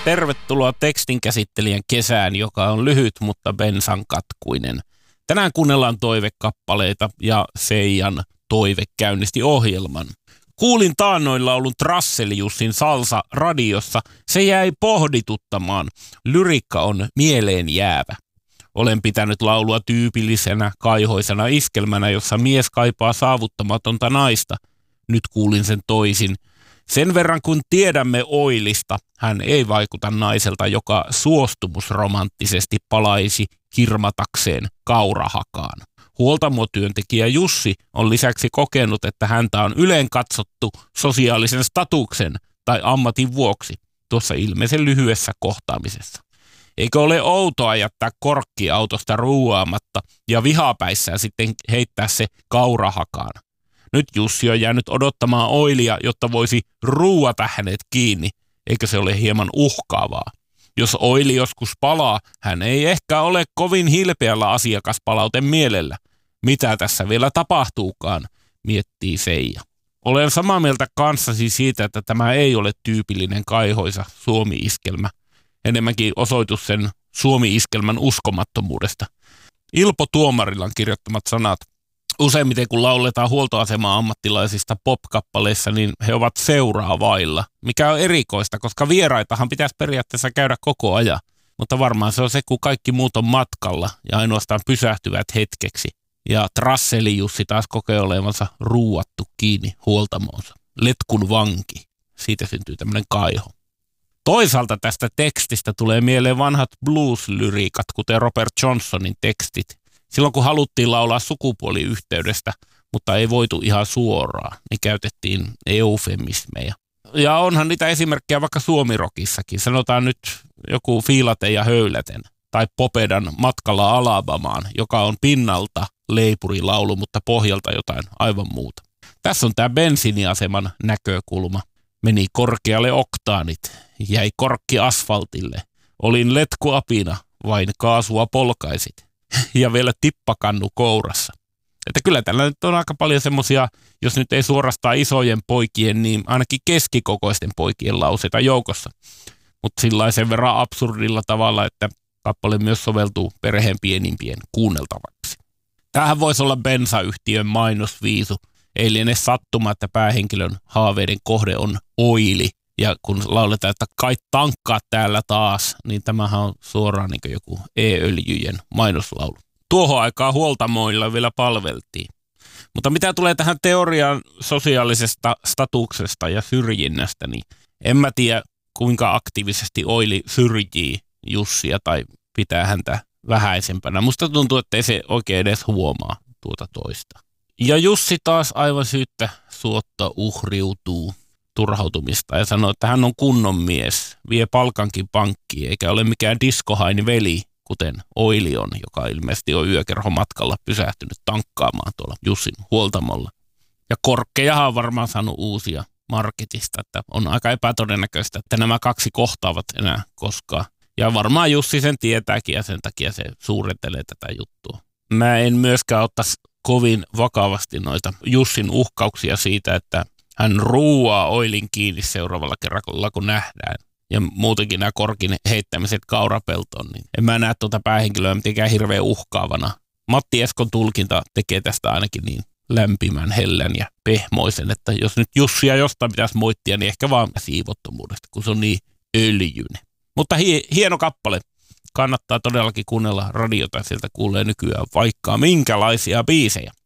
Tervetuloa tekstinkäsittelijän kesään, joka on lyhyt, mutta bensan katkuinen. Tänään kuunnellaan toivekappaleita ja Seijan toive käynnisti ohjelman. Kuulin taannoin laulun Trasseli-Jussin Salsa radiossa. Se jäi pohdituttamaan. Lyriikka on mieleen jäävä. Olen pitänyt laulua tyypillisenä, kaihoisena iskelmänä, jossa mies kaipaa saavuttamatonta naista. Nyt kuulin sen toisin. Sen verran kun tiedämme Oilista, hän ei vaikuta naiselta, joka suostumusromanttisesti palaisi kirmatakseen kaurahakaan. Huoltamotyöntekijä Jussi on lisäksi kokenut, että häntä on yleen katsottu sosiaalisen statuksen tai ammatin vuoksi tuossa ilmeisen lyhyessä kohtaamisessa. Eikö ole outoa jättää korkki autosta ruuaamatta ja vihapäissään sitten heittää se kaurahakaan? Nyt Jussi on jäänyt odottamaan Oilia, jotta voisi ruuata hänet kiinni. Eikö se ole hieman uhkaavaa? Jos Oili joskus palaa, hän ei ehkä ole kovin hilpeällä asiakaspalauten mielellä. Mitä tässä vielä tapahtuukaan, miettii Seija. Olen samaa mieltä kanssasi siitä, että tämä ei ole tyypillinen kaihoisa Suomi-iskelmä. Enemmänkin osoitus sen Suomi-iskelmän uskomattomuudesta. Ilpo Tuomarilan kirjoittamat sanat. Useimmiten kun lauletaan huoltoasemaa ammattilaisista pop-kappaleissa, niin he ovat seuraa vailla, mikä on erikoista, koska vieraitahan pitäisi periaatteessa käydä koko ajan. Mutta varmaan se on se, kun kaikki muut on matkalla ja ainoastaan pysähtyvät hetkeksi. Ja Trasseli-Jussi taas kokee olevansa ruuattu kiinni huoltamoonsa. Letkun vanki. Siitä syntyy tämmöinen kaiho. Toisaalta tästä tekstistä tulee mieleen vanhat blues-lyriikat, kuten Robert Johnsonin tekstit. Silloin kun haluttiin laulaa sukupuoliyhteydestä, mutta ei voitu ihan suoraan, niin käytettiin eufemismeja. Ja onhan niitä esimerkkejä vaikka suomirokissakin. Sanotaan nyt joku Fiilaten ja höyläten tai Popedan Matkalla Alabamaan, joka on pinnalta leipurilaulu, mutta pohjalta jotain aivan muuta. Tässä on tämä bensiiniaseman näkökulma. Meni korkealle oktaanit, jäi korkki asfaltille. Olin letkuapina, vain kaasua polkaisit. Ja vielä tippakannu kourassa. Että kyllä tällä nyt on aika paljon semmoisia, jos nyt ei suorastaan isojen poikien, niin ainakin keskikokoisten poikien lauseita joukossa. Mutta sillaisen verran absurdilla tavalla, että kappale myös soveltuu perheen pienimpien kuunneltavaksi. Tämähän voisi olla bensayhtiön mainosviisu. Ei liene sattuma, että päähenkilön haaveiden kohde on Oili. Ja kun lauletaan, että kai tankkaa täällä taas, niin tämähän on suoraan niin kuin joku e-öljyjen mainoslaulu. Tuohon aikaan huoltamoilla vielä palveltiin. Mutta mitä tulee tähän teoriaan sosiaalisesta statuksesta ja syrjinnästä, niin en mä tiedä kuinka aktiivisesti Oili syrjii Jussia tai pitää häntä vähäisempänä. Musta tuntuu, että ei se oikein edes huomaa tuota toista. Ja Jussi taas aivan syyttä suotta uhriutuu turhautumista ja sanoo, että hän on kunnon mies, vie palkankin pankkiin eikä ole mikään diskohaini veli, kuten Oili on, joka ilmeisesti on yökerhomatkalla pysähtynyt tankkaamaan tuolla Jussin huoltamolla. Ja korkkejahan on varmaan saanut uusia marketista, että on aika epätodennäköistä, että nämä kaksi kohtaavat enää koskaan. Ja varmaan Jussi sen tietääkin ja sen takia se suurentelee tätä juttua. Mä en myöskään ottaisi kovin vakavasti noita Jussin uhkauksia siitä, että hän ruuaa Oilin kiinni seuraavalla kerralla, kun nähdään. Ja muutenkin nämä korkin heittämiset kaurapeltoon, niin en mä näe tuota päähenkilöä mitenkään hirveän uhkaavana. Matti Eskon tulkinta tekee tästä ainakin niin lämpimän, hellän ja pehmoisen, että jos nyt Jussia jostain pitäisi moittia, niin ehkä vaan siivottomuudesta, kun se on niin öljyinen. Mutta hieno kappale. Kannattaa todellakin kuunnella radiota, sieltä kuulee nykyään vaikka minkälaisia biisejä.